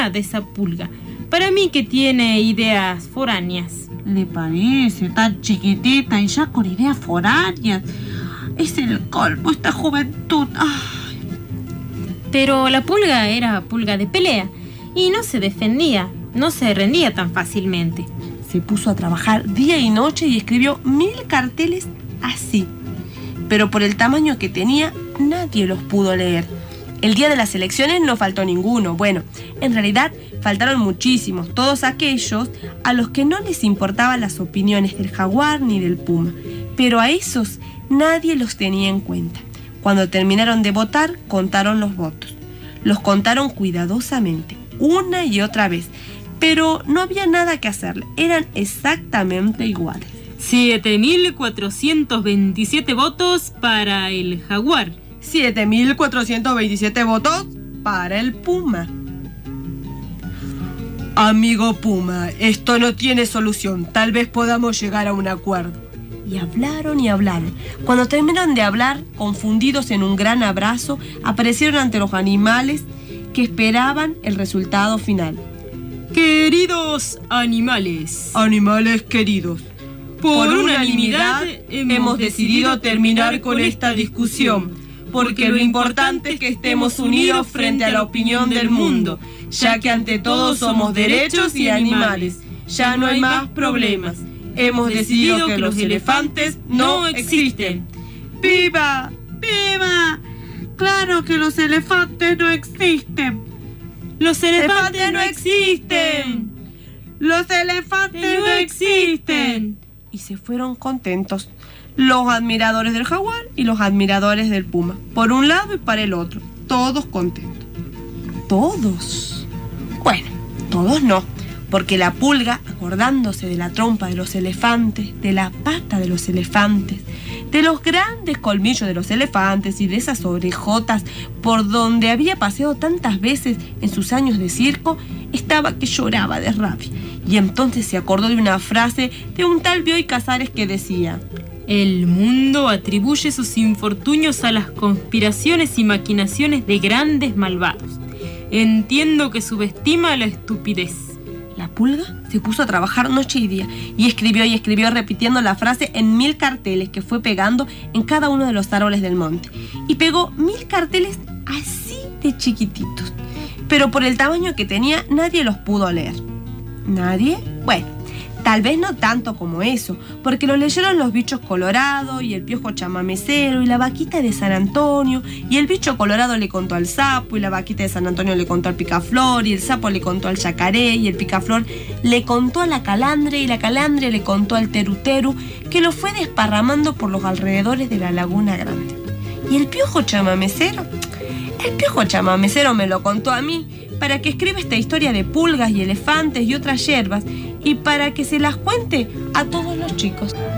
idea de esa pulga. Para mí que tiene ideas foráneas. ¿Le parece? Tan chiquitita y ya con ideas foráneas. Es el colmo esta juventud. Ay. Pero la pulga era pulga de pelea y no se defendía, no se rendía tan fácilmente. Se puso a trabajar día y noche y escribió 1000 carteles así. Pero por el tamaño que tenía, nadie los pudo leer. El día de las elecciones no faltó ninguno. Bueno, en realidad faltaron muchísimos, todos aquellos a los que no les importaban las opiniones del jaguar ni del puma. Pero a esos nadie los tenía en cuenta. Cuando terminaron de votar, contaron los votos. Los contaron cuidadosamente, una y otra vez. Pero no había nada que hacerle, eran exactamente iguales. 7.427 votos para el jaguar. 7.427 votos para el puma. Amigo puma, esto no tiene solución. Tal vez podamos llegar a un acuerdo. Y hablaron y hablaron. Cuando terminaron de hablar, confundidos en un gran abrazo, aparecieron ante los animales que esperaban el resultado final. Queridos animales. Animales queridos. Por unanimidad hemos decidido terminar con esta discusión, porque lo importante es que estemos unidos frente a la opinión del mundo, ya que ante todo somos derechos y animales. Ya no hay más problemas. Hemos decidido que los elefantes no existen. ¡Viva! ¡Viva! ¡Claro que los elefantes no existen! ¡Los elefantes no existen! ¡Los elefantes no existen! Y se fueron contentos los admiradores del jaguar y los admiradores del puma, por un lado y para el otro, todos contentos. ¿Todos? Bueno, todos no, porque la pulga, acordándose de la trompa de los elefantes, de la pata de los elefantes, de los grandes colmillos de los elefantes y de esas orejotas por donde había paseado tantas veces en sus años de circo, estaba que lloraba de rabia. Y entonces se acordó de una frase de un tal Bioy Casares que decía: el mundo atribuye sus infortunios a las conspiraciones y maquinaciones de grandes malvados. Entiendo que subestima la estupidez. La pulga se puso a trabajar noche y día y escribió repitiendo la frase en 1000 carteles que fue pegando en cada uno de los árboles del monte. Y pegó 1000 carteles así de chiquititos. Pero por el tamaño que tenía, nadie los pudo leer. ¿Nadie? Bueno, tal vez no tanto como eso, porque lo leyeron los bichos colorados y el piojo chamamecero y la vaquita de San Antonio, y el bicho colorado le contó al sapo y la vaquita de San Antonio le contó al picaflor y el sapo le contó al yacaré y el picaflor le contó a la calandria y la calandria le contó al teruteru, que lo fue desparramando por los alrededores de la Laguna Grande. ¿Y el piojo chamamecero? El piojo chamamecero me lo contó a mí para que escriba esta historia de pulgas y elefantes y otras hierbas y para que se las cuente a todos los chicos.